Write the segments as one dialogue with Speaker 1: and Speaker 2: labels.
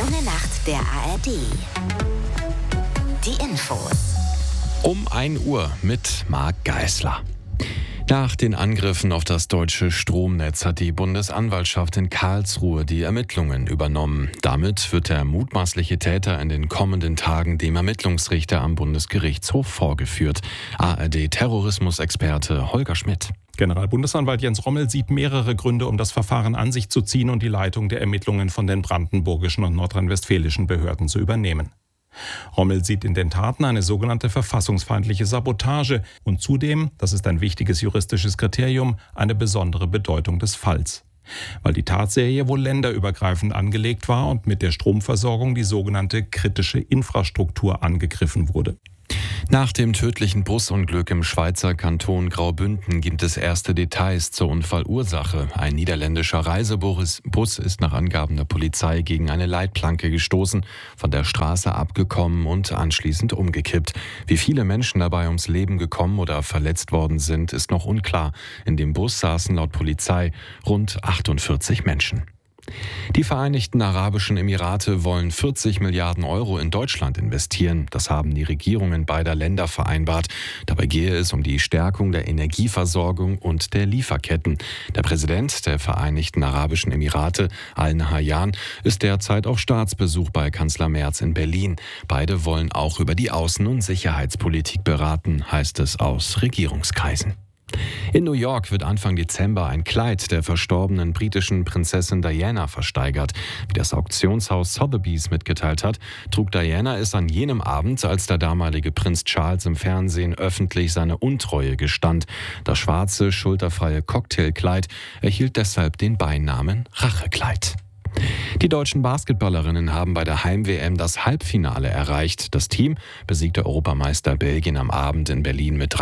Speaker 1: junge Nacht der ARD. Die Infos.
Speaker 2: Um 1 Uhr mit Marc Geisler. Nach den Angriffen auf das deutsche Stromnetz hat die Bundesanwaltschaft in Karlsruhe die Ermittlungen übernommen. Damit wird der mutmaßliche Täter in den kommenden Tagen dem Ermittlungsrichter am Bundesgerichtshof vorgeführt. ARD-Terrorismusexperte Holger Schmidt.
Speaker 3: Generalbundesanwalt Jens Rommel sieht mehrere Gründe, um das Verfahren an sich zu ziehen und die Leitung der Ermittlungen von den brandenburgischen und nordrhein-westfälischen Behörden zu übernehmen. Rommel sieht in den Taten eine sogenannte verfassungsfeindliche Sabotage und zudem, das ist ein wichtiges juristisches Kriterium, eine besondere Bedeutung des Falls. Weil die Tatserie wohl länderübergreifend angelegt war und mit der Stromversorgung die sogenannte kritische Infrastruktur angegriffen wurde.
Speaker 2: Nach dem tödlichen Busunglück im Schweizer Kanton Graubünden gibt es erste Details zur Unfallursache. Ein niederländischer Reisebus ist nach Angaben der Polizei gegen eine Leitplanke gestoßen, von der Straße abgekommen und anschließend umgekippt. Wie viele Menschen dabei ums Leben gekommen oder verletzt worden sind, ist noch unklar. In dem Bus saßen laut Polizei rund 48 Menschen. Die Vereinigten Arabischen Emirate wollen 40 Milliarden Euro in Deutschland investieren. Das haben die Regierungen beider Länder vereinbart. Dabei gehe es um die Stärkung der Energieversorgung und der Lieferketten. Der Präsident der Vereinigten Arabischen Emirate, Al Nahyan, ist derzeit auf Staatsbesuch bei Kanzler Merz in Berlin. Beide wollen auch über die Außen- und Sicherheitspolitik beraten, heißt es aus Regierungskreisen. In New York wird Anfang Dezember ein Kleid der verstorbenen britischen Prinzessin Diana versteigert. Wie das Auktionshaus Sotheby's mitgeteilt hat, trug Diana es an jenem Abend, als der damalige Prinz Charles im Fernsehen öffentlich seine Untreue gestand. Das schwarze, schulterfreie Cocktailkleid erhielt deshalb den Beinamen Rachekleid. Die deutschen Basketballerinnen haben bei der Heim-WM das Halbfinale erreicht. Das Team besiegte Europameister Belgien am Abend in Berlin mit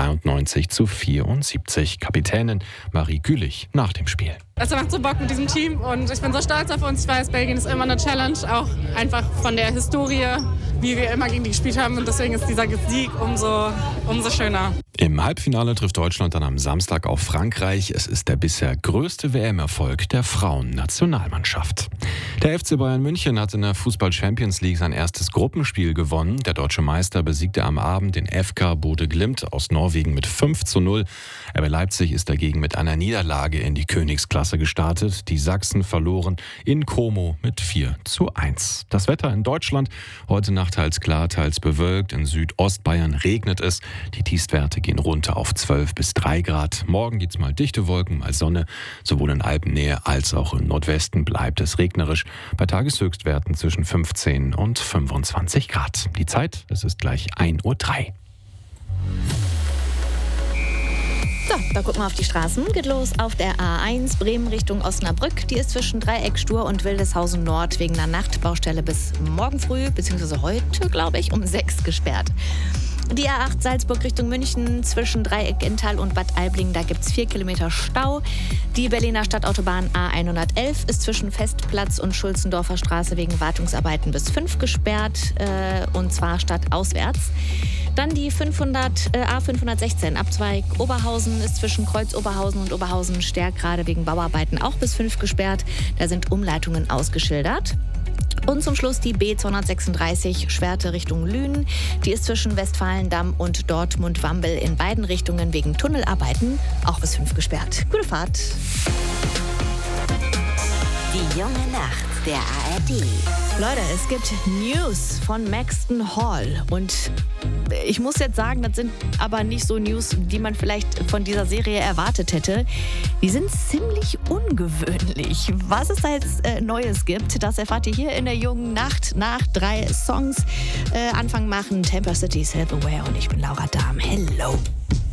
Speaker 2: 93-74. Kapitänin Marie Gülich nach dem Spiel.
Speaker 4: Es macht so Bock mit diesem Team und ich bin so stolz auf uns. Ich weiß, Belgien ist immer eine Challenge, auch einfach von der Historie, wie wir immer gegen die gespielt haben. Und deswegen ist dieser Sieg umso schöner.
Speaker 2: Im Halbfinale trifft Deutschland dann am Samstag auf Frankreich. Es ist der bisher größte WM-Erfolg der Frauennationalmannschaft. Der FC Bayern München hat in der Fußball-Champions League sein erstes Gruppenspiel gewonnen. Der deutsche Meister besiegte am Abend den FK Bodø Glimt aus Norwegen mit 5:0. RB Leipzig ist dagegen mit einer Niederlage in die Königsklasse gestartet. Die Sachsen verloren in Como mit 4:1. Das Wetter in Deutschland: heute Nacht teils klar, teils bewölkt. In Südostbayern regnet es. Die Tiefstwerte gehen runter auf 12 bis 3 Grad. Morgen gibt es mal dichte Wolken, mal Sonne. Sowohl in Alpennähe als auch im Nordwesten bleibt es regnerisch. Bei Tageshöchstwerten zwischen 15 und 25 Grad. Die Zeit, es ist gleich 1:03 Uhr.
Speaker 5: So, da gucken wir auf die Straßen. Geht los auf der A1 Bremen Richtung Osnabrück. Die ist zwischen Dreieckstur und Wildeshausen Nord wegen einer Nachtbaustelle bis morgen früh, beziehungsweise heute, glaube ich, um 6 gesperrt. Die A8 Salzburg Richtung München zwischen Dreieck Inntal und Bad Aibling, da gibt es 4 Kilometer Stau. Die Berliner Stadtautobahn A111 ist zwischen Festplatz und Schulzendorfer Straße wegen Wartungsarbeiten bis 5 gesperrt, und zwar stadtauswärts. Dann die A516 Abzweig Oberhausen ist zwischen Kreuz Oberhausen und Oberhausen Stärkrade wegen Bauarbeiten auch bis 5 gesperrt. Da sind Umleitungen ausgeschildert. Und zum Schluss die B236 Schwerte Richtung Lünen. Die ist zwischen Westfalendamm und Dortmund-Wambel in beiden Richtungen wegen Tunnelarbeiten auch bis 5 gesperrt. Gute Fahrt.
Speaker 1: Die junge Nacht der ARD.
Speaker 5: Leute, es gibt News von Maxton Hall. Und ich muss jetzt sagen, das sind aber nicht so News, die man vielleicht von dieser Serie erwartet hätte. Die sind ziemlich ungewöhnlich. Was es da jetzt Neues gibt, das erfahrt ihr hier in der jungen Nacht nach 3 Songs. Anfang machen Temper City, Silverware und ich bin Laura Dahm. Hello.